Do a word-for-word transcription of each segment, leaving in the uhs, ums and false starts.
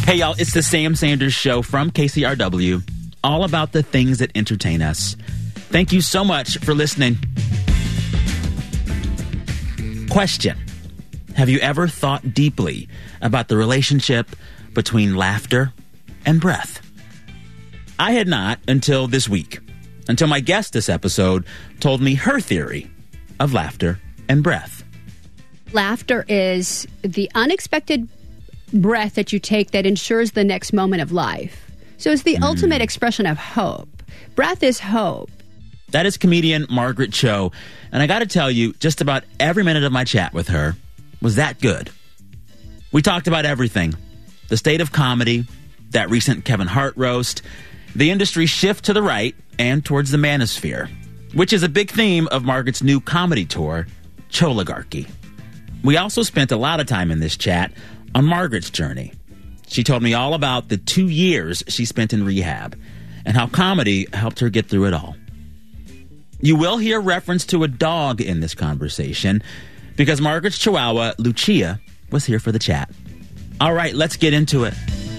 Hey, y'all, it's the Sam Sanders Show from K C R W, all about the things that entertain us. Thank you so much for listening. Question: have you ever thought deeply about the relationship between laughter and breath? I had not until this week, until my guest this episode told me her theory of laughter and breath. Laughter is the unexpected breath that you take that ensures the next moment of life. So it's the mm. ultimate expression of hope. Breath is hope. That is comedian Margaret Cho. And I got to tell you, just about every minute of my chat with her was that good. We talked about everything. The state of comedy, that recent Kevin Hart roast, the industry shift to the right and towards the manosphere, which is a big theme of Margaret's new comedy tour, Choligarchy. We also spent a lot of time in this chat on Margaret's journey. She told me all about the two years she spent in rehab and how comedy helped her get through it all. You will hear reference to a dog in this conversation because Margaret's Chihuahua, Lucia, was here for the chat. All right, let's get into it.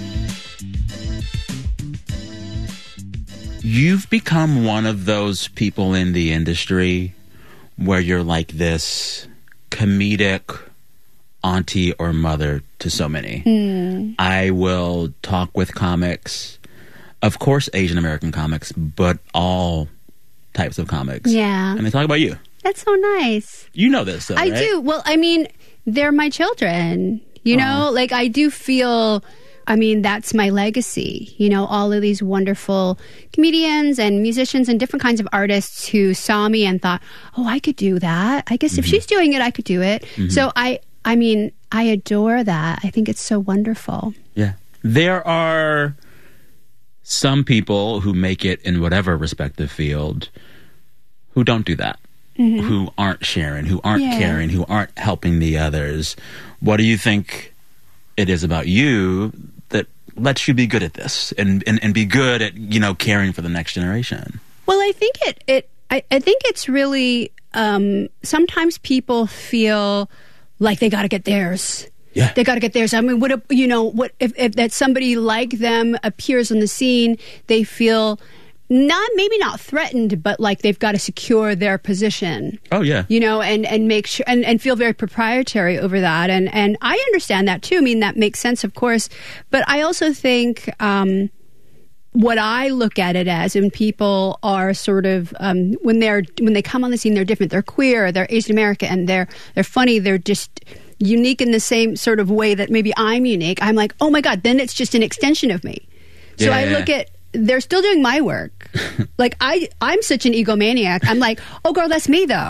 You've become one of those people in the industry where you're like this comedic auntie or mother to so many. Mm. I will talk with comics, of course Asian American comics, but all types of comics. Yeah. And they talk about you. That's so nice. You know this, though, I right? do. Well, I mean, they're my children. You know, uh-huh. like I do feel, I mean, that's my legacy. You know, all of these wonderful comedians and musicians and different kinds of artists who saw me and thought, oh, I could do that. I guess mm-hmm. if she's doing it, I could do it. Mm-hmm. So I, I mean, I adore that. I think it's so wonderful. Yeah. There are some people who make it in whatever respective field who don't do that, mm-hmm. who aren't sharing, who aren't yeah. caring, who aren't helping the others. What do you think it is about you that lets you be good at this and, and, and be good at, you know, caring for the next generation? Well, I think it, it I, I think it's really, um, sometimes people feel like they got to get theirs. Yeah. They got to get theirs. I mean, what, if, you know, what if, if that somebody like them appears on the scene, they feel not, maybe not threatened, but like they've got to secure their position. Oh, yeah. You know, and, and make sure, and, and feel very proprietary over that. And, and I understand that too. I mean, that makes sense, of course. But I also think, um, what I look at it as, when people are sort of, um, when they're, when they come on the scene, they're different. They're queer, they're Asian American, and they're, they're funny. They're just unique in the same sort of way that maybe I'm unique. I'm like, oh my God, then it's just an extension of me. So yeah, I yeah. look at, they're still doing my work. Like I, I'm such an egomaniac. I'm like, oh girl, that's me though.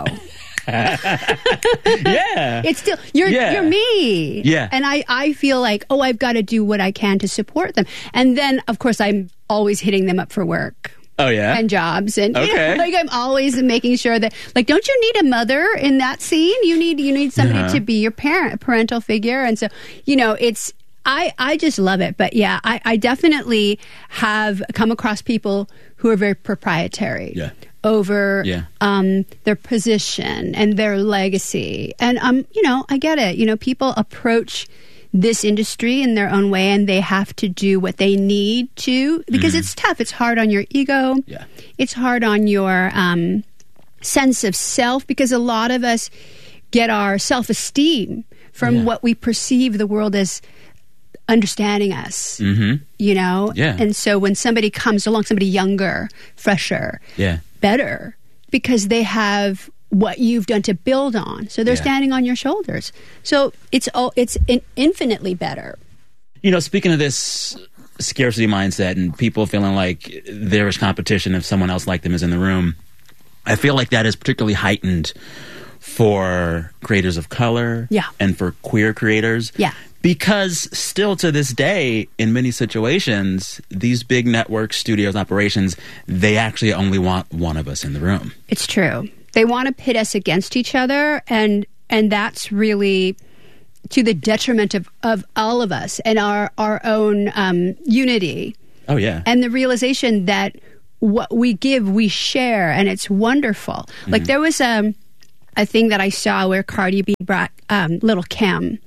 Yeah. It's still, you're, yeah. you're me. Yeah. And I, I feel like, oh, I've got to do what I can to support them. And then of course I'm always hitting them up for work. Oh, yeah? And jobs. And, okay. you know, like, I'm always making sure that, like, don't you need a mother in that scene? You need, you need somebody uh-huh. to be your parent, a parental figure. And so, you know, it's, I, I just love it. But yeah, I, I definitely have come across people who are very proprietary yeah. over yeah. um, their position and their legacy. And, um, you know, I get it. You know, people approach this industry in their own way, and they have to do what they need to, because mm-hmm. it's tough. It's hard on your ego. Yeah. It's hard on your um, sense of self, because a lot of us get our self-esteem from yeah. what we perceive the world as understanding us, mm-hmm. you know? Yeah. And so when somebody comes along, somebody younger, fresher, yeah. better, because they have what you've done to build on. So they're yeah. standing on your shoulders. So it's all, it's in, infinitely better. You know, speaking of this scarcity mindset and people feeling like there is competition if someone else like them is in the room, I feel like that is particularly heightened for creators of color yeah. and for queer creators. Yeah. Because still to this day, in many situations, these big network studios operations, they actually only want one of us in the room. It's true. They want to pit us against each other, and and that's really to the detriment of, of all of us and our, our own um, unity. Oh, yeah. And the realization that what we give, we share, and it's wonderful. Mm-hmm. Like there was a, a thing that I saw where Cardi B brought um, Little Kim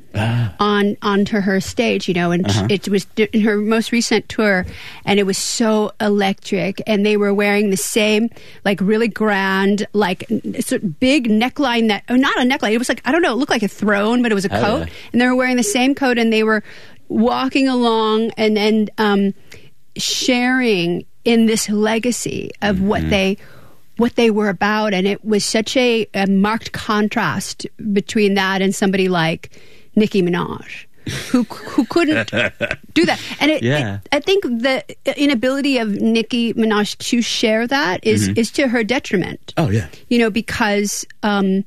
ah. on onto her stage, you know, and Uh-huh. it was in her most recent tour, and it was so electric, and they were wearing the same, like, really grand, like, n- sort of big neckline that, oh, not a neckline, it was like, I don't know, it looked like a throne, but it was a Oh, coat, yeah. and they were wearing the same coat, and they were walking along and, and um, sharing in this legacy of Mm-hmm. what they what they were about, and it was such a, a marked contrast between that and somebody like Nicki Minaj, who who couldn't do that. And it, Yeah. it, I think the inability of Nicki Minaj to share that is is to her detriment. Oh, yeah. You know, because um,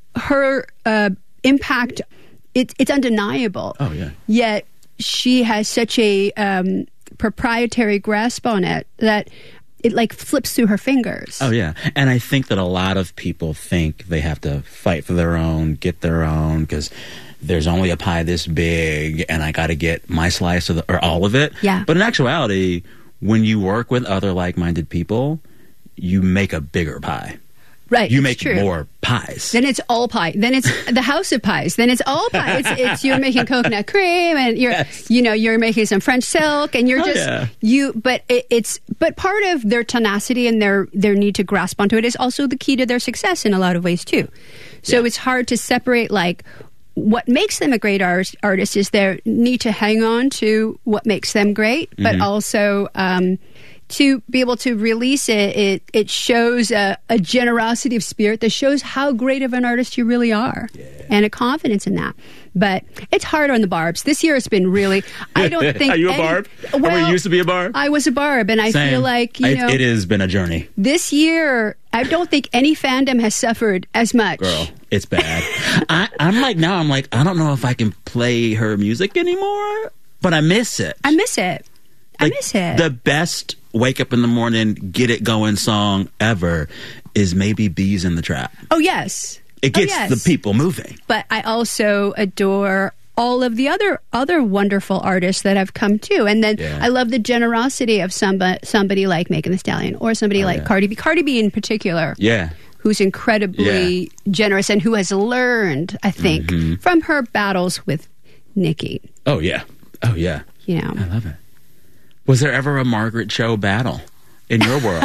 her uh, impact, it, it's undeniable. Oh, yeah. Yet she has such a um, proprietary grasp on it that it like flips through her fingers. Oh, yeah. And I think that a lot of people think they have to fight for their own, get their own, because there's only a pie this big, and I got to get my slice of the, or all of it. Yeah. But in actuality, when you work with other like-minded people, you make a bigger pie. Right. You it's make true. more pies. Then it's all pie. Then it's the house of pies. Then it's all pie. It's, it's you're making coconut cream, and you're Yes. you know you're making some French silk, and you're Oh, just yeah. you. But it, it's but part of their tenacity and their their need to grasp onto it is also the key to their success in a lot of ways too. So Yeah. it's hard to separate like what makes them a great art, artist is their need to hang on to what makes them great, but Mm-hmm. also. Um, to be able to release it, it, it shows a, a generosity of spirit that shows how great of an artist you really are, and a confidence in that. But it's hard on the barbs. This year it's been really, I don't think... Are you a any- barb? Or Well, were you used to be a barb? I was a barb, and I Same. feel like, you It- know... it has been a journey. This year, I don't think any fandom has suffered as much. Girl, it's bad. I, I'm like, now I'm like, I don't know if I can play her music anymore, but I miss it. I miss it. I Like, miss it. The best wake up in the morning, get it going song ever is maybe Bees in the Trap. oh, yes. It Oh, gets yes. the people moving. But I also adore all of the other other wonderful artists that have come too. And then Yeah. I love the generosity of somebody, somebody like Megan Thee Stallion or somebody like Oh, yeah. Cardi B. Cardi B in particular, Yeah. who's incredibly generous and who has learned, I think, Mm-hmm. from her battles with Nicki. Oh, yeah. Oh, yeah. You know. I love it. Was there ever a Margaret Cho battle in your world?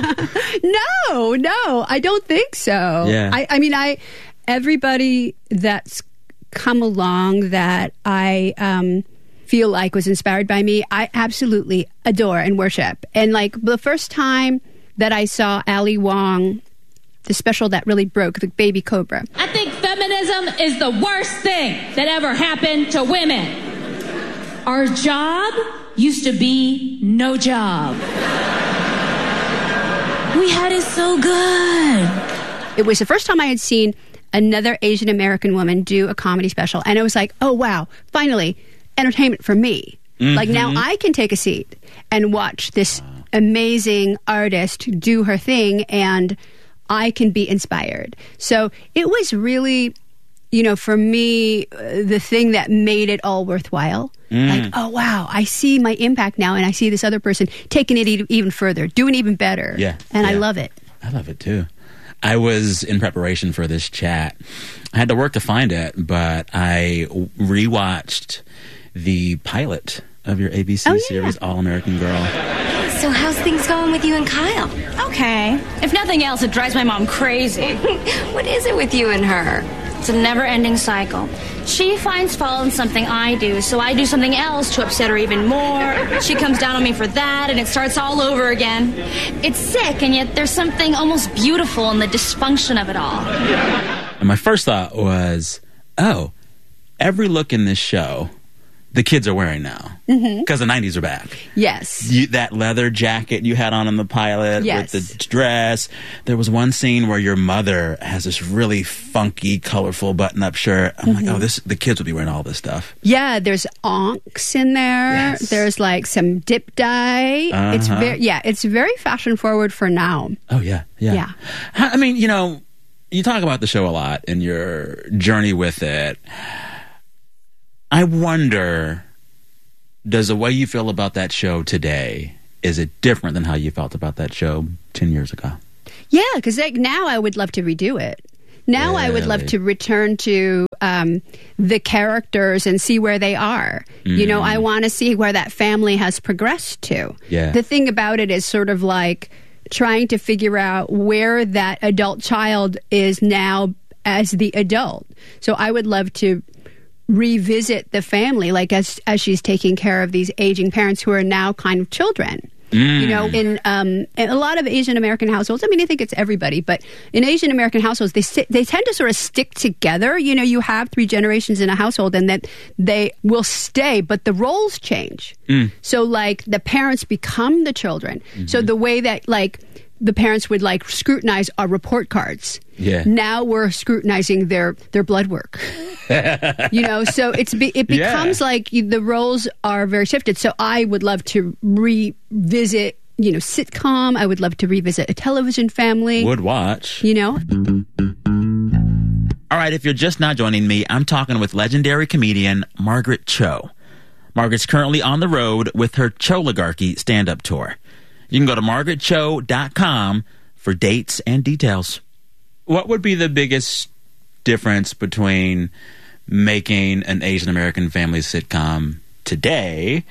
No, no, I don't think so. Yeah. I, I mean, I everybody that's come along that I um, feel like was inspired by me, I absolutely adore and worship. And like the first time that I saw Ali Wong, the special that really broke, the Baby Cobra. I think feminism is the worst thing that ever happened to women. Our job used to be no job. We had it so good. It was the first time I had seen another Asian American woman do a comedy special. And it was like, oh, wow, finally, entertainment for me. Like now I can take a seat and watch this amazing artist do her thing, and I can be inspired. So it was really, you know, for me, uh, the thing that made it all worthwhile. Like, oh, wow, I see my impact now, and I see this other person taking it e- even further, doing even better. Yeah, And I yeah. love it. I love it too. I was in preparation for this chat. I had to work to find it, but I rewatched the pilot of your A B C Oh, yeah. series, All American Girl. So how's things going with you and Kyle? Okay. If nothing else, it drives my mom crazy. What is it with you and her? It's a never-ending cycle. She finds fault in something I do, so I do something else to upset her even more. She comes down on me for that, and it starts all over again. It's sick, and yet there's something almost beautiful in the dysfunction of it all. And my first thought was, oh, every look in this show, the kids are wearing now. Because the nineties are back. Yes. You, that leather jacket you had on in the pilot Yes. with the dress. There was one scene where your mother has this really funky, colorful button-up shirt. I'm like, oh, this the kids will be wearing all this stuff. Yeah, there's onks in there. Yes. There's like some dip dye. It's Uh-huh. very yeah, it's very fashion forward for now. Oh, yeah, yeah. Yeah. I I mean, you know, you talk about the show a lot and your journey with it. I wonder, does the way you feel about that show today, is it different than how you felt about that show ten years ago? Yeah, because like now I would love to redo it. Now I would love Really? to return to um, the characters and see where they are. You know, I want to see where that family has progressed to. Yeah. The thing about it is sort of like trying to figure out where that adult child is now as the adult. So I would love to revisit the family, like as as she's taking care of these aging parents who are now kind of children. You know, in, um, in a lot of Asian American households, I mean, I think it's everybody, but in Asian American households, they sit, they tend to sort of stick together. You know, you have three generations in a household, and that they will stay, but the roles change. Mm. So, like, the parents become the children. Mm-hmm. So the way that, like, the parents would like scrutinize our report cards. Yeah. Now we're scrutinizing their their blood work. You know, so it's be, it becomes Yeah. like you, the roles are very shifted. So I would love to revisit, you know, sitcom. I would love to revisit a television family. Would watch. You know, All right, if you're just now joining me, I'm talking with legendary comedian Margaret Cho. Margaret's currently on the road with her Choligarchy stand-up tour. You can go to margaret cho dot com for dates and details. What would be the biggest difference between making an Asian American family sitcom today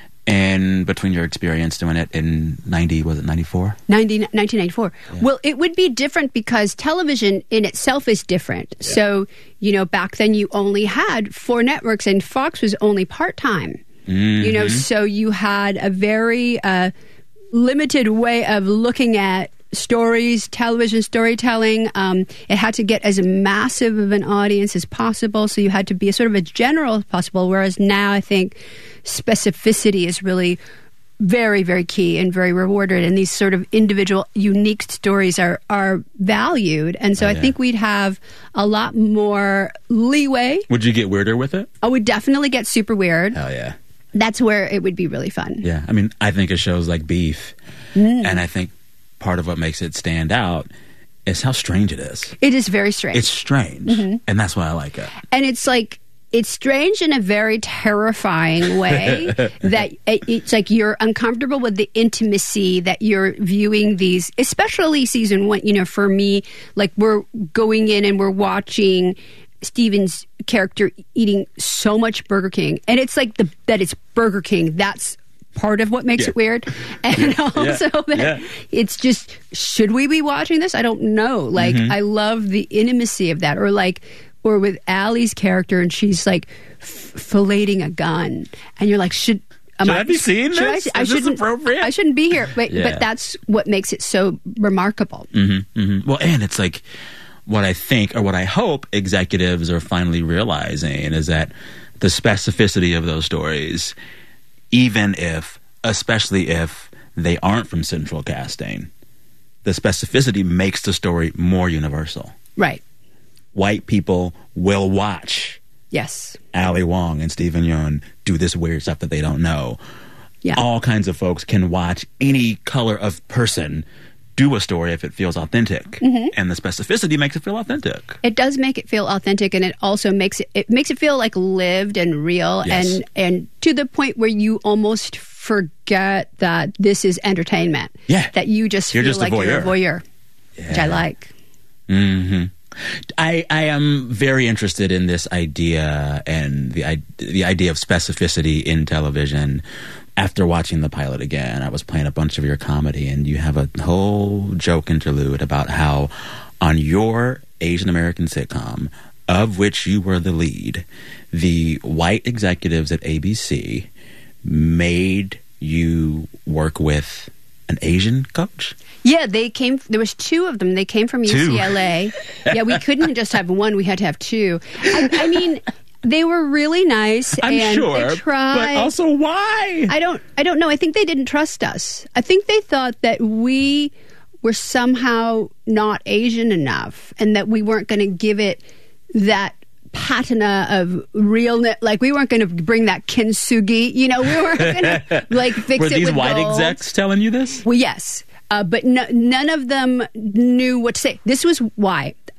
and between your experience doing it in ninety, was it ninety-four? nineteen ninety-four. Well, it would be different because television in itself is different. Yeah. So, you know, back then you only had four networks and Fox was only part-time. Mm-hmm. You know, so you had a very uh, limited way of looking at stories, television storytelling. Um, it had to get as massive of an audience as possible. So you had to be as sort of a general as possible. Whereas now I think specificity is really very, very key and very rewarded. And these sort of individual, unique stories are, are valued. And so Oh, I yeah. think we'd have a lot more leeway. Would you get weirder with it? I would definitely get super weird. Hell yeah. That's where it would be really fun. Yeah, I mean, I think of shows like Beef, Mm. and I think part of what makes it stand out is how strange it is. It is very strange. It's strange, Mm-hmm. and that's why I like it. And it's like, it's strange in a very terrifying way that it, it's like you're uncomfortable with the intimacy that you're viewing these, especially season one. You know, for me, like we're going in and we're watching Steven's character eating so much Burger King. And it's like the that it's Burger King. That's part of what makes Yeah. it weird. And also that Yeah. it's just, should we be watching this? I don't know. Like, Mm-hmm. I love the intimacy of that. Or like, or with Allie's character and she's like f- filleting a gun. And you're like, should... am Should I be seeing should this? I, I Is this shouldn't, appropriate? I shouldn't be here. But, Yeah. but that's what makes it so remarkable. Mm-hmm, mm-hmm. Well, and it's like what I think or what I hope executives are finally realizing is that the specificity of those stories, even if, especially if they aren't from central casting, the specificity makes the story more universal. Right. White people will watch Yes. Ali Wong and Stephen Yeun do this weird stuff that they don't know. Yeah. All kinds of folks can watch any color of person do a story if it feels authentic. Mm-hmm. And the specificity makes it feel authentic. It does make it feel authentic, and it also makes it it makes it feel like lived and real, Yes. and and to the point where you almost forget that this is entertainment. Yeah. That you just You're feel just a like you're a voyeur, which I Yeah. like. hmm I, I am very interested in this idea and the i- the idea of specificity in television. After watching the pilot again, I was playing a bunch of your comedy, and you have a whole joke interlude about how on your Asian American sitcom, of which you were the lead, the white executives at A B C made you work with an Asian coach? Yeah, they came. There was two of them. They came from Two. U C L A. Yeah, we couldn't just have one. We had to have two. I, I mean, they were really nice. I'm and sure, they tried. but also why? I don't. I don't know. I think they didn't trust us. I think they thought that we were somehow not Asian enough, and that we weren't going to give it that patina of realness. Like we weren't going to bring that kintsugi. You know, we weren't going to like fix Were it these with white gold. execs telling you this? Well, yes, uh, but no, none of them knew what to say. This was why.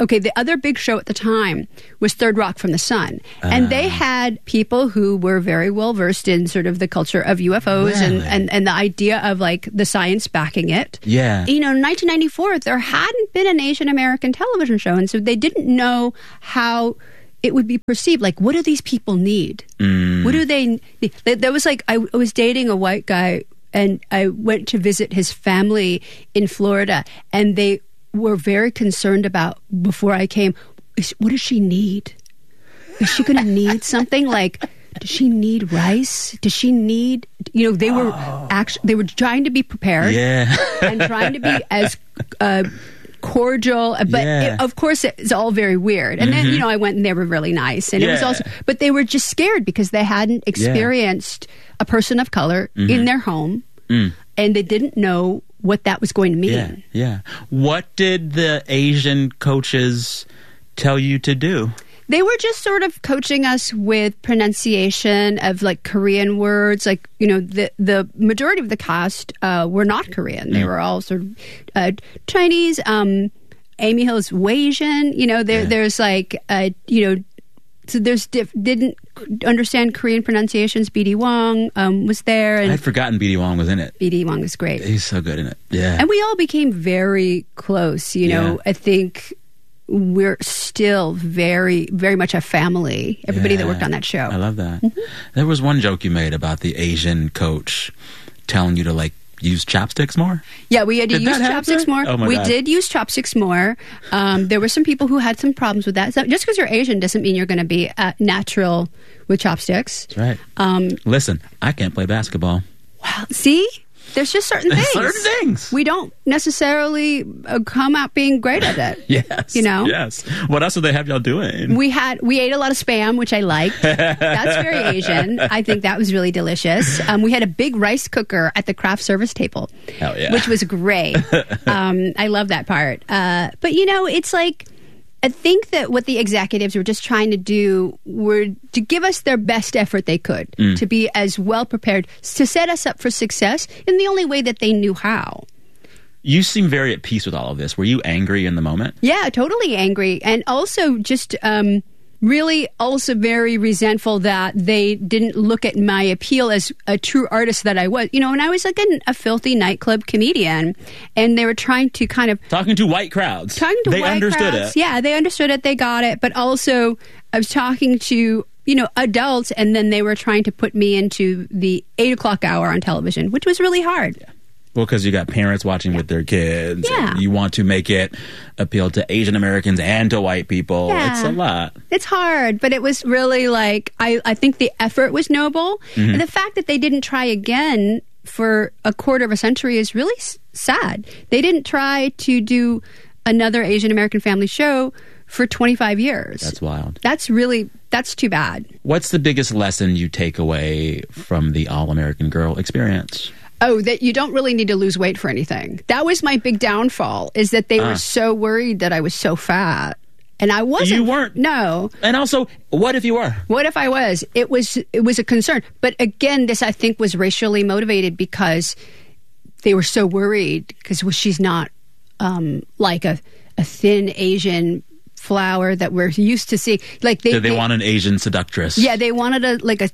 Okay, the other big show at the time was Third Rock from the Sun. And they had people who were very well versed in sort of the culture of U F Os Really? and, and, and the idea of like the science backing it. Yeah. You know, in nineteen ninety-four, there hadn't been an Asian American television show. And so they didn't know how it would be perceived. Like, what do these people need? Mm. What do they need? There was like, I was dating a white guy and I went to visit his family in Florida, and they were very concerned about, before I came, is, what does she need? Is she going to need something? Like, does she need rice? Does she need, you know, they were Oh. actually, they were trying to be prepared Yeah. and trying to be as uh, cordial, but Yeah. it, of course it's all very weird. And then, you know, I went and they were really nice. And it was Yeah. also, but they were just scared because they hadn't experienced a person of color in their home, and they didn't know what that was going to mean. Yeah, yeah. What did the Asian coaches tell you to do? They were just sort of coaching us with pronunciation of like Korean words. Like, you know, the the majority of the cast uh, were not Korean. They were all sort of uh, Chinese. Um, Amy Hill's Wasian. You know, there Yeah. there's like, uh, you know, so there's diff- didn't understand Korean pronunciations. B D Wong um, was there, and I'd forgotten B D Wong was in it. B D Wong was great. He's so good in it. Yeah. And we all became very close. You know, Yeah. I think we're still very, very much a family. Everybody that Yeah. worked on that show. I love that. There was one joke you made about the Asian coach telling you to like use chopsticks more. Yeah, we had to Did use that chopsticks happen? more. Oh my we God. did use chopsticks more. Um, there were some people who had some problems with that. So just because you're Asian doesn't mean you're going to be uh, natural with chopsticks. That's right. Um, Listen, I can't play basketball. wow. See? There's just certain things. Certain things. We don't necessarily uh, come out being great at it. Yes. You know? Yes. What else do they have y'all doing? We had we ate a lot of Spam, which I liked. That's very Asian. I think that was really delicious. Um, we had a big rice cooker at the craft service table, Hell yeah. which was great. um, I love that part. Uh, but you know, it's like I think that what the executives were just trying to do were to give us their best effort they could Mm. to be as well prepared to set us up for success in the only way that they knew how. You seem very at peace with all of this. Were you angry in the moment? Yeah, totally angry. And also just um, really also very resentful that they didn't look at my appeal as a true artist that I was. You know, when I was like an, a filthy nightclub comedian, and they were trying to kind of Talking to white crowds. talking to they white understood crowds. it. Yeah, they understood it. They got it. But also, I was talking to, you know, adults, and then they were trying to put me into the eight o'clock hour on television, which was really hard. Well, because you got parents watching with their kids. Yeah. And you want to make it appeal to Asian Americans and to white people. Yeah. It's a lot. It's hard, but it was really like, I, I think the effort was noble. Mm-hmm. And the fact that they didn't try again for a quarter of a century is really s- sad. They didn't try to do another Asian American family show for twenty-five years. That's wild. That's really, that's too bad. What's the biggest lesson you take away from the All American Girl experience? Oh, that you don't really need to lose weight for anything. That was my big downfall, is that they Ah. were so worried that I was so fat. And I wasn't. You weren't. No. And also, what if you were? What if I was? It was it was a concern. But again, this I think was racially motivated because they were so worried because well, she's not um, like a, a thin Asian flower that we're used to see. Like they, Did they, want an Asian seductress? yeah, they wanted a like a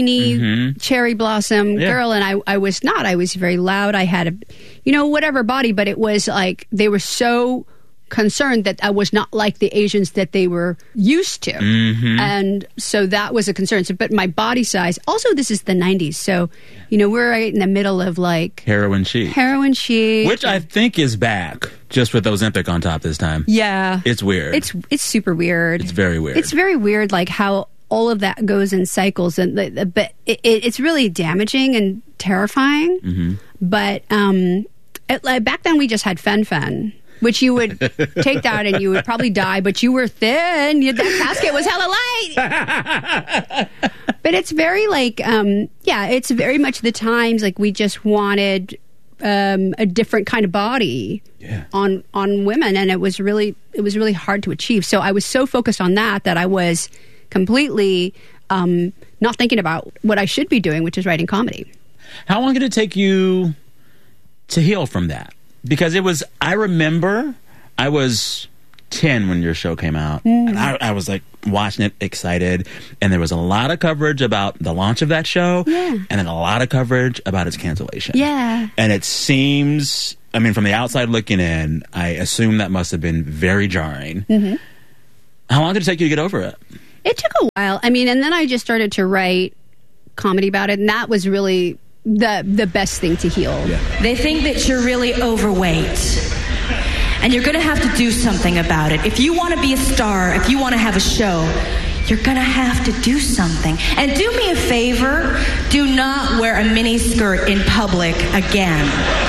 tiny cherry blossom Mm-hmm. Yeah. girl, and I, I was not. I was very loud. I had a, you know, whatever body, but it was like they were so concerned that I was not like the Asians that they were used to, Mm-hmm. and so that was a concern. So, but my body size. Also, this is the nineties, so you know we're right in the middle of like Heroin chic. heroin chic, Which I think is back, just with Ozempic on top this time. yeah, It's weird. It's it's super weird. It's very weird. It's very weird, like how all of that goes in cycles, and the, the, but it, it, it's really damaging and terrifying. Mm-hmm. But um, it, like, back then we just had fen-phen, which you would take that and you would probably die, but you were thin. You, that casket was hella light. But it's very like, um, yeah, it's very much the times like we just wanted um, a different kind of body Yeah. on on women, and it was really it was really hard to achieve. So I was so focused on that that I was completely um, not thinking about what I should be doing, which is writing comedy. How long did it take you to heal from that? Because it was, I remember I was ten when your show came out. Mm. And I, I was like watching it, excited. And there was a lot of coverage about the launch of that show. Yeah. And then a lot of coverage about its cancellation. Yeah. And it seems, I mean, from the outside looking in, I assume that must have been very jarring. Mm-hmm. How long did it take you to get over it? It took a while. I mean, and then I just started to write comedy about it. And that was really the the best thing to heal. Yeah. They think that you're really overweight. And you're going to have to do something about it. If you want to be a star, if you want to have a show, you're going to have to do something. And do me a favor, do not wear a mini skirt in public again.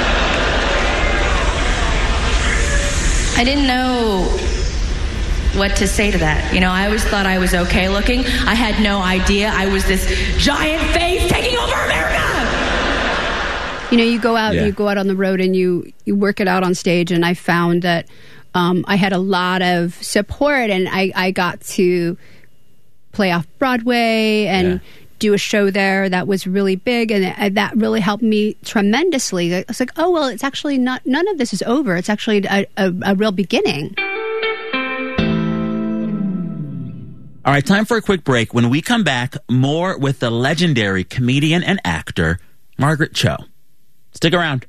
I didn't know what to say to that. You know, I always thought I was okay looking. I had no idea I was this giant face taking over America. You know, you go out, Yeah. you go out on the road, and you you work it out on stage. And I found that um, I had a lot of support, and I, I got to play off Broadway and Yeah. do a show there that was really big, and it, that really helped me tremendously. I was like, oh well, it's actually not. None of this is over. It's actually a, a, a real beginning. All right, time for a quick break. When we come back, more with the legendary comedian and actor, Margaret Cho. Stick around.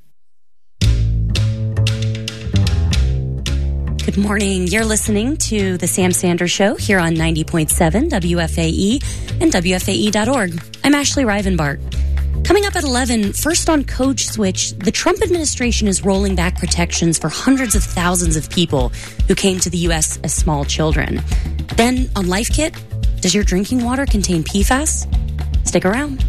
Good morning. You're listening to The Sam Sanders Show here on ninety point seven W F A E and W F A E dot org. I'm Ashley Rivenbart. Coming up at eleven, first on Code Switch, the Trump administration is rolling back protections for hundreds of thousands of people who came to the U S as small children. Then on Life Kit, does your drinking water contain P FAS? Stick around.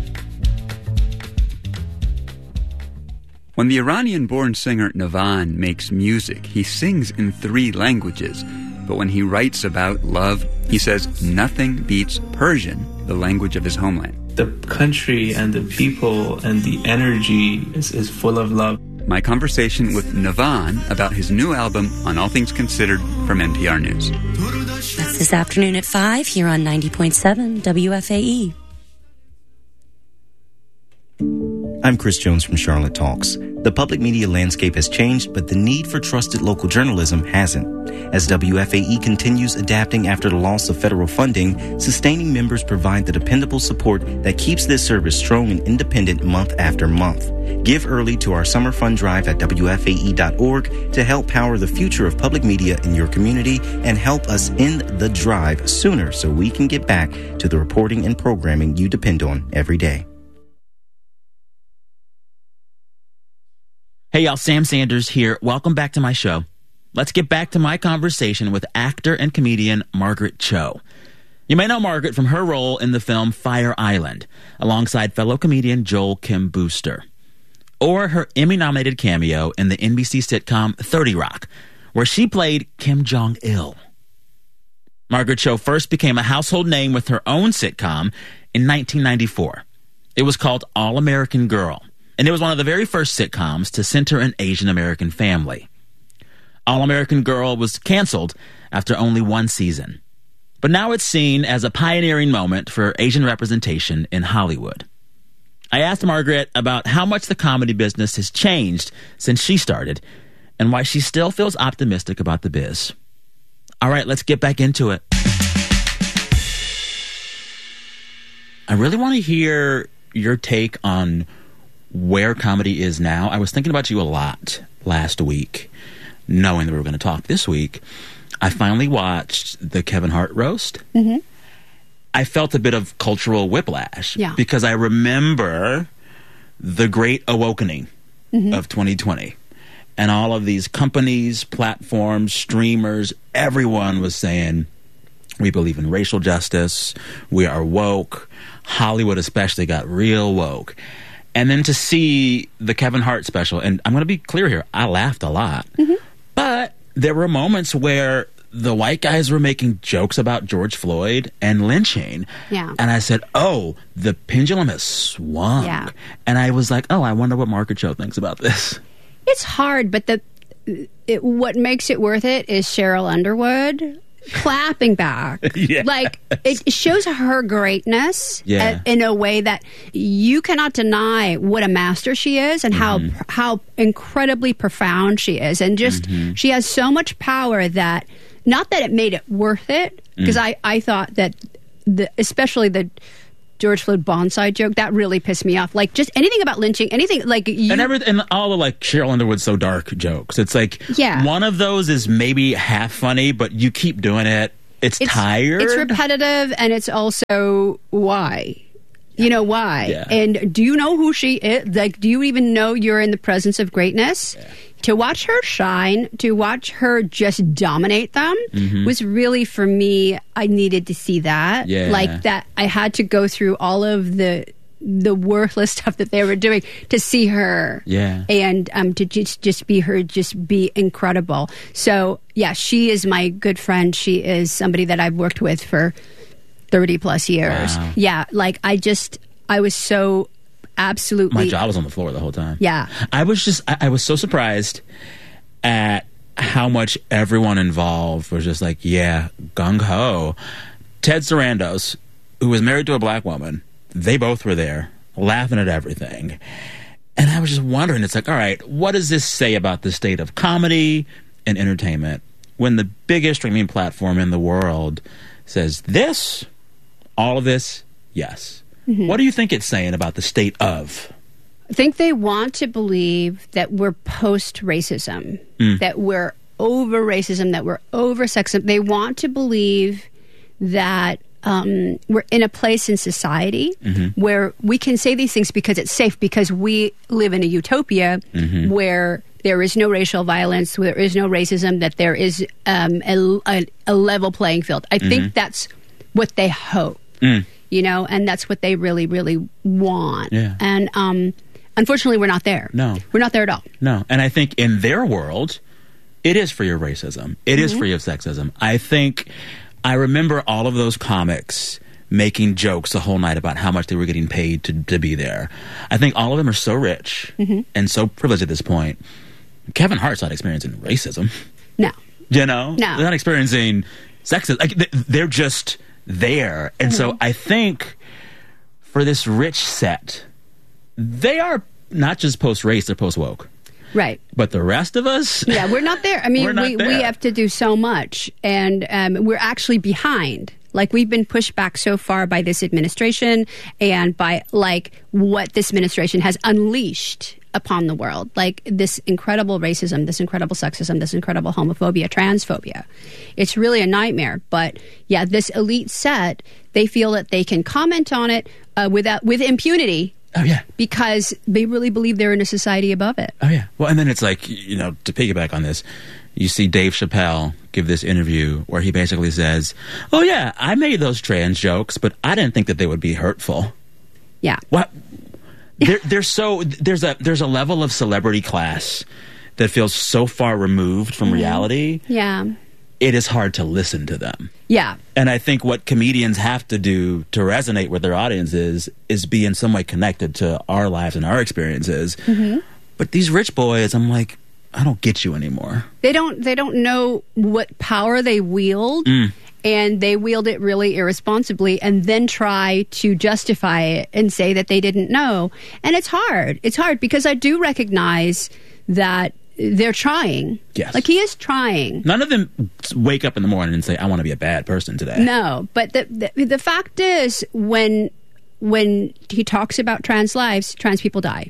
When the Iranian-born singer Navan makes music, he sings in three languages. But when he writes about love, he says nothing beats Persian, the language of his homeland. The country and the people and the energy is, is full of love. My conversation with Navan about his new album, On All Things Considered, from N P R News. That's this afternoon at five here on ninety point seven W F A E. I'm Chris Jones from Charlotte Talks. The public media landscape has changed, but the need for trusted local journalism hasn't. As W F A E continues adapting after the loss of federal funding, sustaining members provide the dependable support that keeps this service strong and independent month after month. Give early to our summer fund drive at W F A E dot org to help power the future of public media in your community and help us end the drive sooner so we can get back to the reporting and programming you depend on every day. Hey, y'all, Sam Sanders here. Welcome back to my show. Let's get back to my conversation with actor and comedian Margaret Cho. You may know Margaret from her role in the film Fire Island, alongside fellow comedian Joel Kim Booster, or her Emmy-nominated cameo in the N B C sitcom thirty Rock, where she played Kim Jong-il. Margaret Cho first became a household name with her own sitcom in nineteen ninety-four. It was called All American Girl, and it was one of the very first sitcoms to center an Asian American family. All American Girl was canceled after only one season, but now it's seen as a pioneering moment for Asian representation in Hollywood. I asked Margaret about how much the comedy business has changed since she started and why she still feels optimistic about the biz. All right, let's get back into it. I really want to hear your take on where comedy is now. I was thinking about you a lot last week, knowing that we were going to talk this week. I finally watched the Kevin Hart roast. Mm-hmm. I felt a bit of cultural whiplash Yeah. because I remember the great awakening Mm-hmm. of twenty twenty. And all of these companies, platforms, streamers, everyone was saying, we believe in racial justice, we are woke. Hollywood especially got real woke. And then to see the Kevin Hart special, and I'm going to be clear here, I laughed a lot. Mm-hmm. But there were moments where the white guys were making jokes about George Floyd and lynching. Yeah. And I said, oh, the pendulum has swung. Yeah. And I was like, oh, I wonder what Margaret Cho thinks about this. It's hard, but the it, what makes it worth it is Cheryl Underwood clapping back. Yes. Like, it shows her greatness Yeah. a- in a way that you cannot deny what a master she is and Mm-hmm. how how incredibly profound she is. And just, Mm-hmm. she has so much power that not that it made it worth it, because mm. I, I thought that, the especially the George Floyd bonsai joke, that really pissed me off. Like, just anything about lynching, anything like you... And, every, and all the, like, Cheryl Underwood So Dark jokes. It's like, yeah. one of those is maybe half funny, but you keep doing it. It's, it's tired. It's repetitive, and it's also why. You know why. Yeah. And do you know who she is? Like, do you even know you're in the presence of greatness? Yeah. To watch her shine, to watch her just dominate them mm-hmm. was really, for me, I needed to see that. Yeah. Like that, I had to go through all of the the worthless stuff that they were doing to see her. Yeah. And um, to just, just be her, just be incredible. So, yeah, she is my good friend. She is somebody that I've worked with for thirty plus years. Wow. Yeah, like I just, I was so... Absolutely. My jaw was on the floor the whole time. Yeah. I was just, I, I was so surprised at how much everyone involved was just like, yeah, gung-ho. Ted Sarandos, who was married to a black woman, they both were there, laughing at everything. And I was just wondering, it's like, all right, what does this say about the state of comedy and entertainment when the biggest streaming platform in the world says this, all of this, yes. Mm-hmm. What do you think it's saying about the state of? I think they want to believe that we're post-racism, mm. that we're over racism, that we're over sexism. They want to believe that um, we're in a place in society mm-hmm. where we can say these things because it's safe, because we live in a utopia mm-hmm. where there is no racial violence, where there is no racism, that there is um, a, a, a level playing field. I mm-hmm. think that's what they hope. Mm. You know, and that's what they really, really want. Yeah. And um, unfortunately, we're not there. No. We're not there at all. No. And I think in their world, it is for your racism. It mm-hmm. is for your sexism. I think I remember all of those comics making jokes the whole night about how much they were getting paid to, to be there. I think all of them are so rich mm-hmm. and so privileged at this point. Kevin Hart's not experiencing racism. No. You know? No. They're not experiencing sexism. Like, they're just... there. And mm-hmm. so I think for this rich set, they are not just post-race, they're post-woke. Right. But the rest of us... Yeah, we're not there. I mean, we, there. we have to do so much, and um, we're actually behind. Like, we've been pushed back so far by this administration and by, like, what this administration has unleashed upon the world. Like, this incredible racism, this incredible sexism, this incredible homophobia, transphobia. It's really a nightmare. But, yeah, this elite set, they feel that they can comment on it uh, without with impunity. Oh, yeah. Because they really believe they're in a society above it. Oh, yeah. Well, and then it's like, you know, to piggyback on this, you see Dave Chappelle give this interview where he basically says, oh, yeah, I made those trans jokes, but I didn't think that they would be hurtful. Yeah. What? They're, they're so, there's a, there's a level of celebrity class that feels so far removed from mm-hmm. reality. Yeah. It is hard to listen to them. Yeah. And I think what comedians have to do to resonate with their audiences is be in some way connected to our lives and our experiences. Mm-hmm. But these rich boys, I'm like, I don't get you anymore. They don't, they don't know what power they wield. Mm. And they wield it really irresponsibly and then try to justify it and say that they didn't know. And it's hard. It's hard because I do recognize that they're trying. Yes. Like, he is trying. None of them wake up in the morning and say, I want to be a bad person today. No. But the the, the fact is, when when he talks about trans lives, trans people die.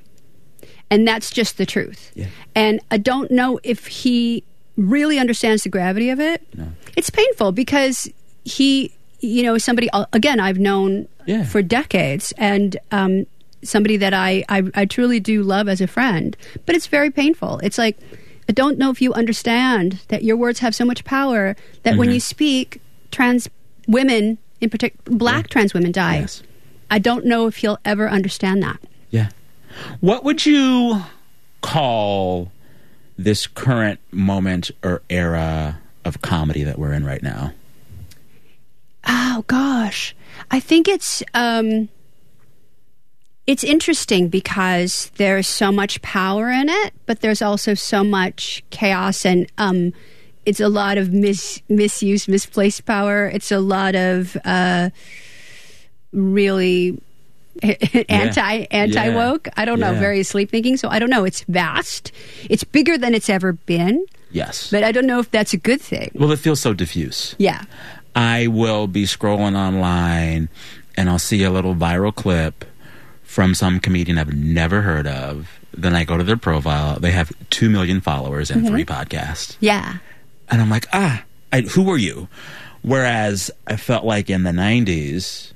And that's just the truth. Yeah. And I don't know if he really understands the gravity of it. No. It's painful because he, you know, somebody, again, I've known yeah. for decades, and um, somebody that I, I, I truly do love as a friend, but it's very painful. It's like, I don't know if you understand that your words have so much power that mm-hmm. when you speak, trans women, in particular, black yeah. trans women die. Yes. I don't know if he'll ever understand that. Yeah. What would you call this current moment or era of comedy that we're in right now? Oh, gosh. I think it's um, it's interesting because there's so much power in it, but there's also so much chaos, and um, it's a lot of mis- misuse, misplaced power. It's a lot of uh, really anti yeah. anti woke. Yeah. I don't know, yeah. very sleep thinking. So I don't know. It's vast. It's bigger than it's ever been. Yes. But I don't know if that's a good thing. Well, it feels so diffuse. Yeah. I will be scrolling online and I'll see a little viral clip from some comedian I've never heard of. Then I go to their profile. They have two million followers and mm-hmm. three podcasts. Yeah. And I'm like, ah, I, who are you? Whereas I felt like in the nineties,